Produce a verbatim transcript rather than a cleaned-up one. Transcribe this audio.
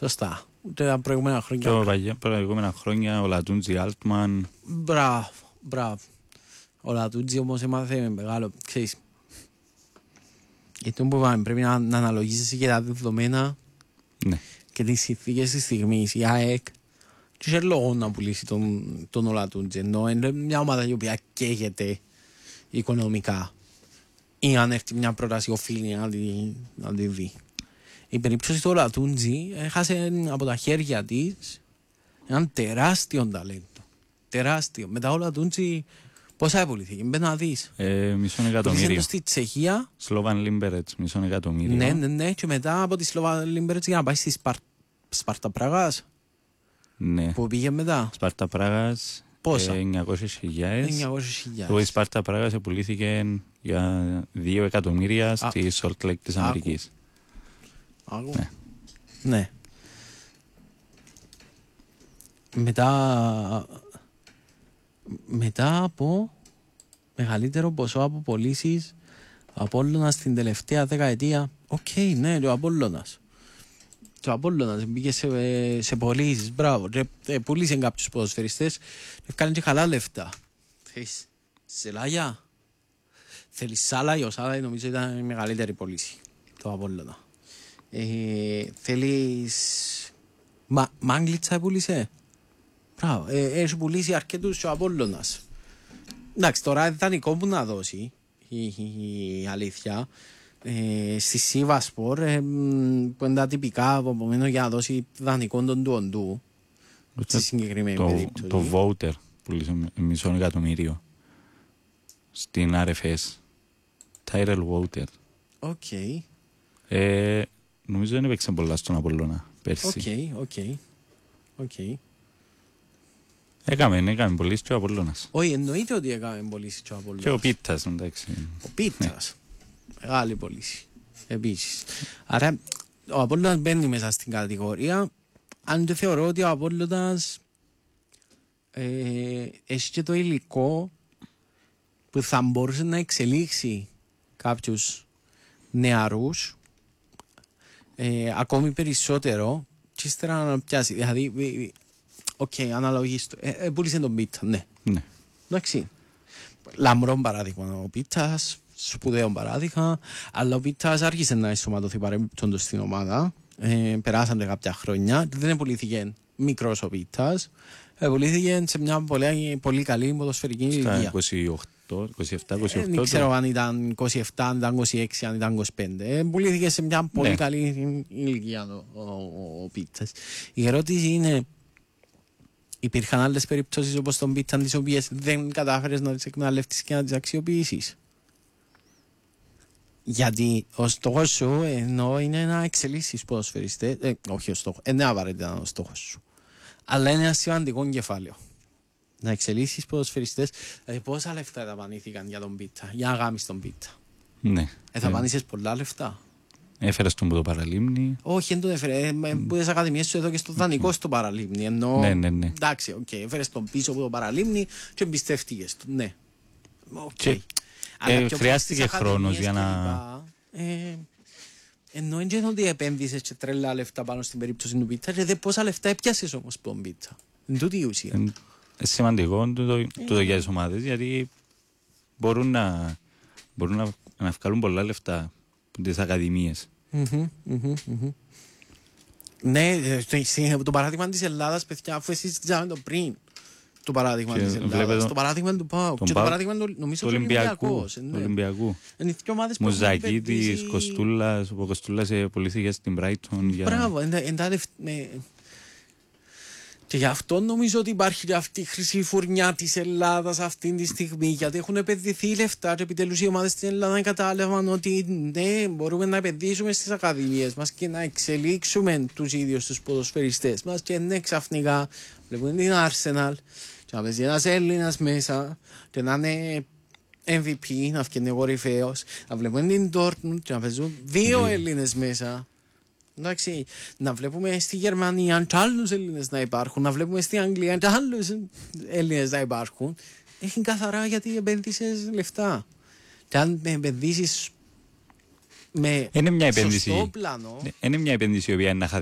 Σωστά. Ούτε τα προηγούμενα χρόνια. Τα προηγούμενα χρόνια ο Λατούντζι Altman. Μπράβο, μπράβο. Ο Λατούντζι όμως έμαθε με μεγάλο, ξέρεις. Γιατί που πάμε, πρέπει να, να αναλογίσεις και τα δεδομένα, ναι, και τις συνθήκες της στιγμής. Η ΑΕΚ και είχε λόγο να πουλήσει τον, τον ο Λατούντζι, ενώ είναι μια ομάδα η οποία καίγεται οικονομικά. Ή αν έρθει μια πρόταση οφείλει να τη, να τη δει. Η περίπτωση του Λατούντζι έχασε από τα χέρια της έναν τεράστιο ταλέντο. Τεράστιο. Μετά ο Λατούντζι πόσα έπουληθηκε, μπες να δεις. Ε, μισό εκατομμύριο. Πουλήσε στη Τσεχία. Σλόβαν Λίμπερετς, μισό εκατομμύριο. Ναι, ναι, ναι. Και μετά από τη Σλόβαν Λίμπερετς για να πάει στη Σπαρ... Σπάρτα Πράγας. Ναι. Που πήγε μετά. Σπάρτα Πράγας. Πόσα? εννιακόσιες χιλιάδες. εννιακόσιες χιλιάδες. Το η Σπάρτα Πράγας πουλήθηκε για δύο εκατομμύρια στη Salt Lake της Αμερικής. Άκου. Ναι. Ναι. Μετά... Μετά από μεγαλύτερο ποσό από πωλήσεις, ο Απόλλωνας στην τελευταία δεκαετία. Οκ, okay, ναι, ο Απόλλωνας. Ο Απόλλωνας μπήκε σε, σε πωλήσεις, μπράβο. Ε, πουλήσε κάποιους ποδοσφαιριστές, έφκανε και καλά λεφτά. Θέλεις Σελάγια, θέλεις Σάλαγια, ο Σάλαγια νομίζω ήταν η μεγαλύτερη πωλήση, το Απόλλωνα. Ε, θέλεις Μα, Μάγκλητσα πουλήσε. Μπράβο, ε, έχει πουλήσει αρκετούς ο Απόλλωνας. Εντάξει, τώρα είναι δανεικό που να δώσει η, η, η αλήθεια. Ε, στη Σίβασπορ ε, που είναι τα τυπικά επομένως για να δώσει δανεικό τον του οντού. Στη συγκεκριμένη το, περίπτωση. Το Voter πουλήσε μισό εκατομμύριο στην αρ εφ ες. Tyrell Voter. Οκ. Okay. Ε, νομίζω δεν έπαιξε πολλά στον Απόλλωνα πέρσι. Οκ, οκ. Οκ. Έκαμε, έκαμε πωλήσεις και ο Απόλλωνας. Όχι, εννοείται ότι έκαμε πωλήσεις και ο Απόλλωνας. Και ο Πίτας, εντάξει. Ο Πίτας. Μεγάλη πωλήση. Επίσης. Άρα, ο Απόλλωνας μπαίνει μέσα στην κατηγορία. Αν το θεωρώ ότι ο Απόλλωνας ε, έχει και το υλικό που θα μπορούσε να εξελίξει κάποιους νεαρούς ε, ακόμη περισσότερο και ύστερα να πιάσει. Δηλαδή, οκ, okay, αναλογής του. Ε, ε, πούλησε τον Πίτα, ναι. Ναι. Εντάξει. Λαμπρό παράδειγμα ο Πίτας, σπουδαίο παράδειγμα, αλλά ο Πίτας άρχισε να ενσωματωθεί παρεμπιπτόντως στην ομάδα. Ε, περάσαν κάποια χρόνια, δεν πουλήθηκε μικρός ο Πίτας, ε, πουλήθηκε σε μια πολύ, πολύ καλή ποδοσφαιρική ηλικία. είκοσι οκτώ, είκοσι επτά, είκοσι οκτώ. Δεν ξέρω αν ήταν είκοσι επτά, αν ήταν είκοσι έξι, αν ήταν είκοσι πέντε. Ε, πουλήθηκε σε μια πολύ ναι. καλή ηλικία ο, ο, ο, ο Πίτας. Η ερώτηση είναι, υπήρχαν άλλες περιπτώσεις όπως τον Πίτα, τις οποίες δεν κατάφερες να τις εκμεταλλευτείς και να τις αξιοποιήσεις. Γιατί ο στόχος σου ενώ είναι να εξελίσσεις ποδοσφαιριστές, ε, όχι ο στόχος, δεν είναι απαραίτητα ο στόχος σου, αλλά είναι ένα σημαντικό κεφάλαιο. Να εξελίσσεις ποδοσφαιριστές, δηλαδή πόσα λεφτά δαπανήθηκαν για τον Πίτα, για να γάμεις τον Πίτα. Ναι. Ε, δαπανίσες πολλά λεφτά. Έφερες τον που το Παραλίμνη. Όχι, δεν τον έφερε. Ε, που τις ακαδημίες σου εδώ και στο δανεικό στο Παραλίμνη. Ενώ, ναι, ναι, ναι. Εντάξει, οκ, okay, έφερες τον πίσω από το Παραλίμνη και εμπιστεύτηκες του. Ναι. Okay. Και, ε, χρειάστηκε χρόνος για να... Ε, ενώ είναι ότι επένδυσες και τρελά λεφτά πάνω στην περίπτωση του Πίτσα και δε πόσα λεφτά έπιασες όμως από τον Πίτσα. Είναι τούτη η ουσία. Είναι σημαντικό το, το, το για τις ομάδες, γιατί μπορούν να, μπορούν να, να βγάλουν πολλά λεφτά από τις ακαδημίες. Mm-hmm, mm-hmm, mm-hmm. Ναι, το παράδειγμα της Ελλάδας, παιδιά, αφού εσείς ξέρετε το πριν, το παράδειγμα της Ελλάδας, το παράδειγμα του ΠΑΟΚ και το παράδειγμα του, νομίζω, του Ολυμπιακού. Ολυμπιακού. Μουζακίτης, Κοστούλας, ο Κοστούλας πουλήθηκε στην Brighton. Μπράβο, εντάξει. Και γι' αυτό νομίζω ότι υπάρχει και αυτή η χρυσή φουρνιά της Ελλάδας αυτή τη στιγμή, γιατί έχουν επενδυθεί λεφτά και επιτέλους οι ομάδες στην Ελλάδα κατάλαβαν ότι ναι, μπορούμε να επενδύσουμε στις ακαδημίες μας και να εξελίξουμε τους ίδιους τους ποδοσφαιριστές μας και ναι, ξαφνικά βλέπουμε την Arsenal και να παίζει ένας Έλληνας μέσα και να είναι εμ βι πι, να φτιάχνει κορυφαίος, να βλέπουμε την Dortmund και να παίζουν δύο Έλληνες μέσα. Εντάξει, να βλέπουμε στη Γερμανία και άλλους Έλληνες να υπάρχουν, να βλέπουμε στη Αγγλία και άλλους Έλληνες να υπάρχουν. Έχει καθαρά γιατί επένδυσες λεφτά. Και αν επενδύσεις με είναι μια σωστό πλάνο. Είναι μια επένδυση η οποία είναι